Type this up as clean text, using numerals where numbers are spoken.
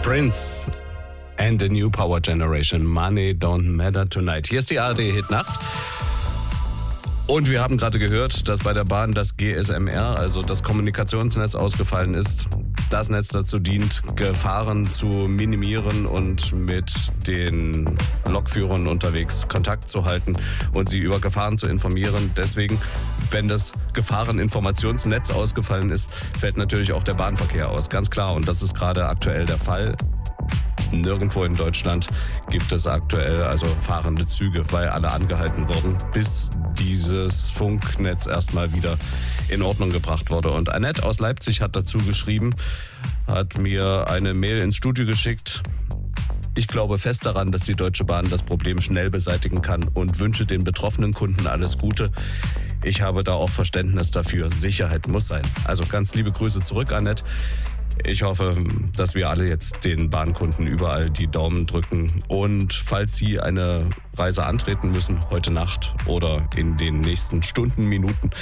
Prince and the New Power Generation. Money don't matter tonight. Hier ist die ARD-Hit-Nacht. Und wir haben gerade gehört, dass bei der Bahn das GSMR, also das Kommunikationsnetz, ausgefallen ist. Das Netz dazu dient, Gefahren zu minimieren und mit den Lokführern unterwegs Kontakt zu halten und sie über Gefahren zu informieren. Deswegen, wenn das Gefahreninformationsnetz ausgefallen ist, fällt natürlich auch der Bahnverkehr aus. Ganz klar. Und das ist gerade aktuell der Fall. Nirgendwo in Deutschland gibt es aktuell also fahrende Züge, weil alle angehalten wurden, bis dieses Funknetz erstmal wieder in Ordnung gebracht wurde. Und Annette aus Leipzig hat dazu geschrieben, hat mir eine Mail ins Studio geschickt. Ich glaube fest daran, dass die Deutsche Bahn das Problem schnell beseitigen kann und wünsche den betroffenen Kunden alles Gute. Ich habe da auch Verständnis dafür. Sicherheit muss sein. Also ganz liebe Grüße zurück, Annette. Ich hoffe, dass wir alle jetzt den Bahnkunden überall die Daumen drücken. Und falls Sie eine Reise antreten müssen, heute Nacht oder in den nächsten Stunden, Minuten,